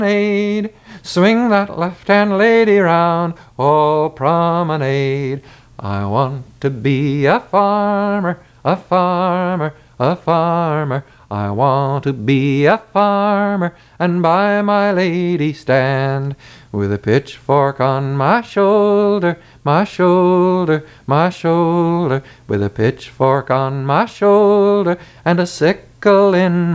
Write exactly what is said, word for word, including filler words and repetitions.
promenade. Swing that left-hand lady round, oh, promenade. I want to be a farmer, a farmer, a farmer. I want to be a farmer, and by my lady stand, with a pitchfork on my shoulder, my shoulder, my shoulder, with a pitchfork on my shoulder, and a sickle in